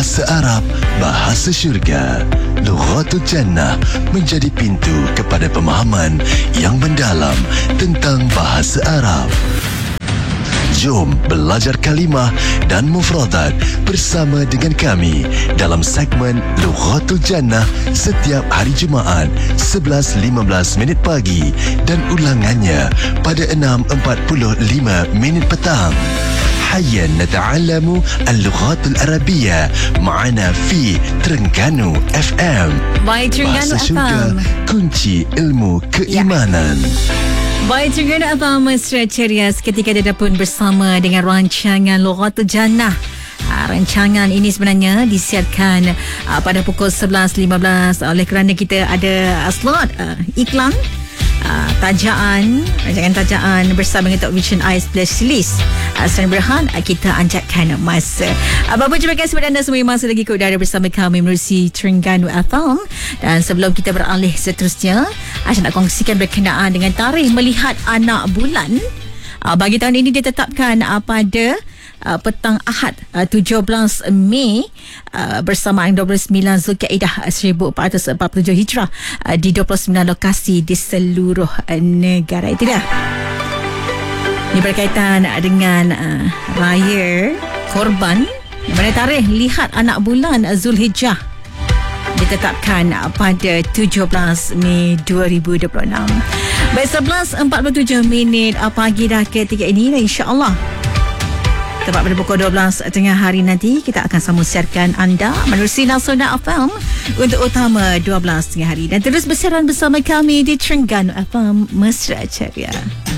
Bahasa Arab, bahasa syurga. Lughatul Jannah menjadi pintu kepada pemahaman yang mendalam tentang bahasa Arab. Jom belajar kalimah dan mufradat bersama dengan kami dalam segmen Lughatul Jannah setiap hari Jumaat 11.15 pagi dan ulangannya pada 6.45 petang. حيا نتعلم اللغات العربية معنا في Terengganu FM. Baik, Terengganu FM. Kunci ilmu keimanan. Baik, Terengganu FM Mesra Ceria. Seketika dia pun bersama dengan rancangan Lughatul Jannah. Rancangan ini sebenarnya disiarkan pada pukul 11.15 oleh kerana kita ada slot iklan rancangan tajaan bersama dengan Tok Vision Eye Specialist. Selain berhan, kita anjakkan masa. Apa-apa, terima kasih kepada anda semua yang masih lagi ke udara bersama kami menerusi Terengganu FM. Dan sebelum kita beralih seterusnya, saya nak kongsikan berkenaan dengan tarikh melihat anak bulan. Bagi tahun ini ditetapkan pada petang Ahad 17 Mei bersamaan 29 Zulkaidah 1447 Hijrah di 29 lokasi di seluruh negara. Itu dah. Ini berkaitan dengan raya Korban, di mana tarikh lihat anak bulan Zulhijjah ditetapkan pada 17 Mei 2026. Baik, 11.47 pagi dah ketiga ini, dan insya-Allah tepat pada pukul 12 tengah hari nanti kita akan sambung siarkan anda menerusi Nasional FM untuk utama 12 tengah hari, dan terus bersiaran bersama kami di Terengganu FM Mesra Ceria.